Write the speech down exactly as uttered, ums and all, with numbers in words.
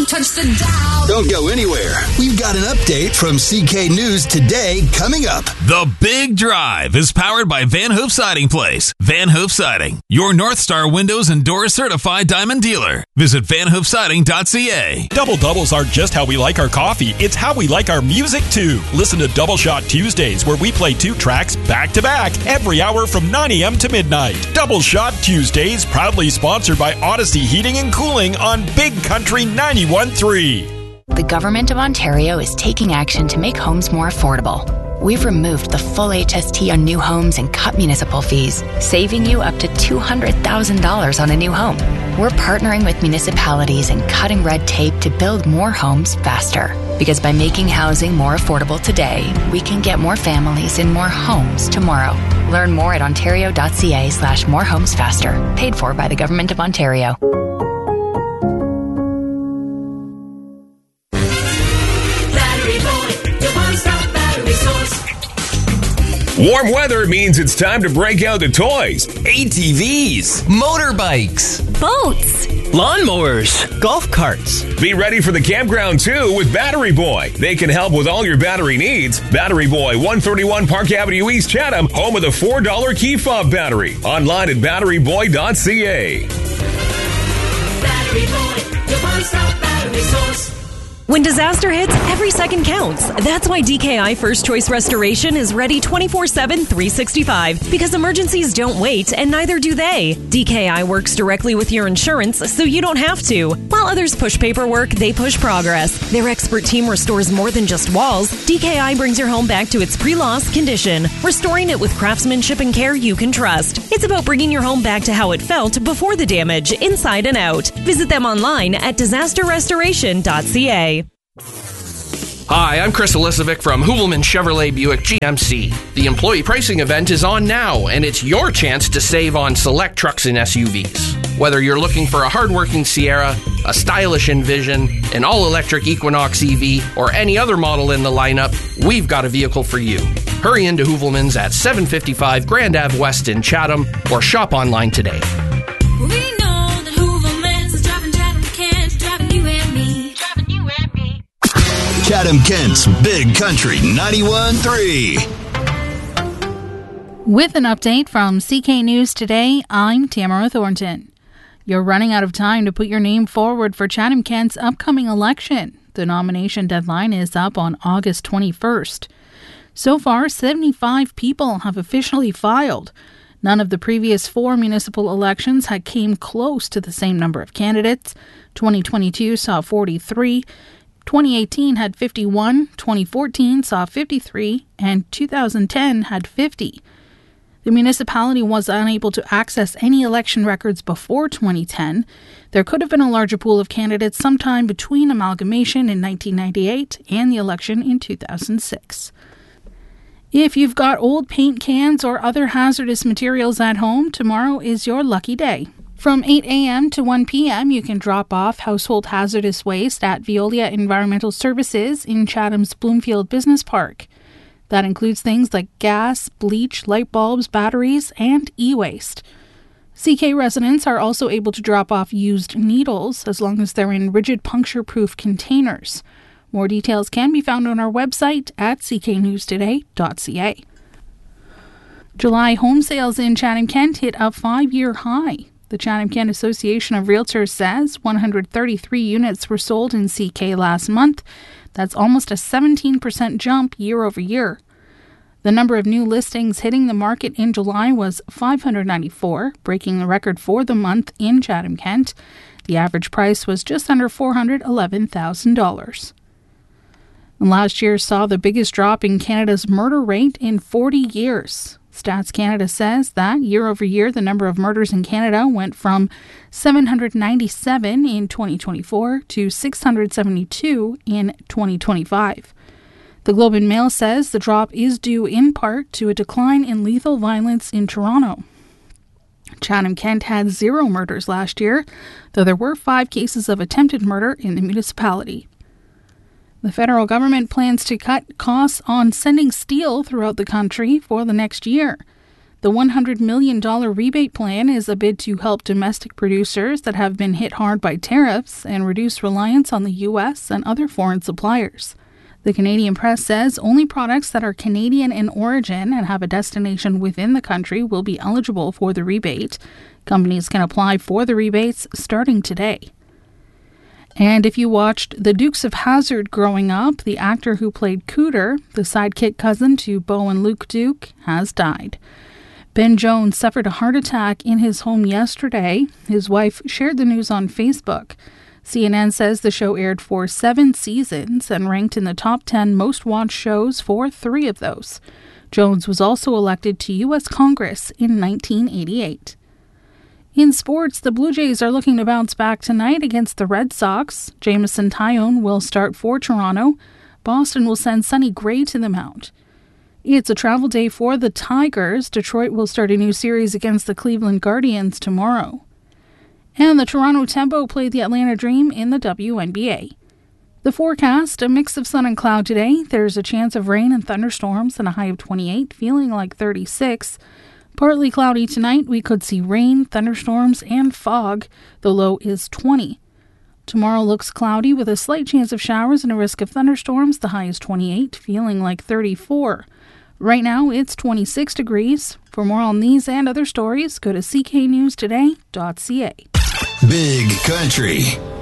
Don't touch the dial. Don't go anywhere. We've got an update from C K News Today coming up. The Big Drive is powered by Van Hoof Siding Place. Van Hoof Siding, your North Star Windows and Doors certified diamond dealer. Visit van hoof siding dot c a. Double doubles aren't just how we like our coffee, it's how we like our music too. Listen to Double Shot Tuesdays, where we play two tracks back to back every hour from nine a.m. to midnight. Double Shot Tuesdays, proudly sponsored by Odyssey Heating and Cooling on Big Country ninety-one point three. The Government of Ontario is taking action to make homes more affordable. We've removed the full H S T on new homes and cut municipal fees, saving you up to two hundred thousand dollars on a new home. We're partnering with municipalities and cutting red tape to build more homes faster. Because by making housing more affordable today, we can get more families in more homes tomorrow. Learn more at ontario.ca slash more homes faster. Paid for by the Government of Ontario. Warm weather means it's time to break out the toys. A T Vs, motorbikes, boats, lawnmowers, golf carts. Be ready for the campground too with Battery Boy. They can help with all your battery needs. Battery Boy, one thirty-one Park Avenue East, Chatham, home of the four dollar key fob battery. Online at battery boy dot c a. Battery Boy, your one-stop battery source. When disaster hits, every second counts. That's why D K I First Choice Restoration is ready twenty-four seven, three sixty-five. Because emergencies don't wait, and neither do they. D K I works directly with your insurance, so you don't have to. While others push paperwork, they push progress. Their expert team restores more than just walls. D K I brings your home back to its pre-loss condition, restoring it with craftsmanship and care you can trust. It's about bringing your home back to how it felt before the damage, inside and out. Visit them online at disaster restoration dot c a. Hi, I'm Chris Elisovic from Hoovelman Chevrolet Buick G M C. The employee pricing event is on now, and it's your chance to save on select trucks and S U Vs. Whether you're looking for a hardworking Sierra, a stylish Envision, an all-electric Equinox E V, or any other model in the lineup, we've got a vehicle for you. Hurry into Hoovelman's at seven fifty-five Grand Ave West in Chatham, or shop online today. We know that Hooverman's is driving Chatham Kent, driving you and me, driving you and me. Chatham Kent's Big Country ninety-one point three. With an update from C K News Today, I'm Tamara Thornton. You're running out of time to put your name forward for Chatham Kent's upcoming election. The nomination deadline is up on August twenty-first. So far, seventy-five people have officially filed. None of the previous four municipal elections had came close to the same number of candidates. twenty twenty-two saw forty-three, twenty eighteen had fifty-one, twenty fourteen saw fifty-three, and two thousand ten had fifty. The municipality was unable to access any election records before twenty ten. There could have been a larger pool of candidates sometime between amalgamation in nineteen ninety-eight and the election in two thousand six. If you've got old paint cans or other hazardous materials at home, tomorrow is your lucky day. From eight a.m. to one p.m., you can drop off household hazardous waste at Veolia Environmental Services in Chatham's Bloomfield Business Park. That includes things like gas, bleach, light bulbs, batteries, and e-waste. C K residents are also able to drop off used needles as long as they're in rigid puncture-proof containers. More details can be found on our website at c k news today dot c a. July home sales in Chatham-Kent hit a five-year high. The Chatham-Kent Association of Realtors says one hundred thirty-three units were sold in C K last month. That's almost a seventeen percent jump year over year. The number of new listings hitting the market in July was five hundred ninety-four, breaking the record for the month in Chatham-Kent. The average price was just under four hundred eleven thousand dollars. Last year saw the biggest drop in Canada's murder rate in forty years. Stats Canada says that year over year, the number of murders in Canada went from seven hundred ninety-seven in twenty twenty-four to six hundred seventy-two in twenty twenty-five. The Globe and Mail says the drop is due in part to a decline in lethal violence in Toronto. Chatham-Kent had zero murders last year, though there were five cases of attempted murder in the municipality. The federal government plans to cut costs on sending steel throughout the country for the next year. The one hundred million dollars rebate plan is a bid to help domestic producers that have been hit hard by tariffs and reduce reliance on the U S and other foreign suppliers. The Canadian Press says only products that are Canadian in origin and have a destination within the country will be eligible for the rebate. Companies can apply for the rebates starting today. And if you watched The Dukes of Hazzard growing up, the actor who played Cooter, the sidekick cousin to Beau and Luke Duke, has died. Ben Jones suffered a heart attack in his home yesterday. His wife shared the news on Facebook. C N N says the show aired for seven seasons and ranked in the top ten most watched shows for three of those. Jones was also elected to U S Congress in nineteen eighty-eight. In sports, the Blue Jays are looking to bounce back tonight against the Red Sox. Jameson Taillon will start for Toronto. Boston will send Sonny Gray to the mound. It's a travel day for the Tigers. Detroit will start a new series against the Cleveland Guardians tomorrow. And the Toronto Tempo play the Atlanta Dream in the W N B A. The forecast, a mix of sun and cloud today. There's a chance of rain and thunderstorms and a high of twenty-eight, feeling like thirty-six. Partly cloudy tonight. We could see rain, thunderstorms, and fog. The low is twenty. Tomorrow looks cloudy with a slight chance of showers and a risk of thunderstorms. The high is twenty-eight, feeling like thirty-four. Right now, it's twenty-six degrees. For more on these and other stories, go to c k news today dot c a. Big Country.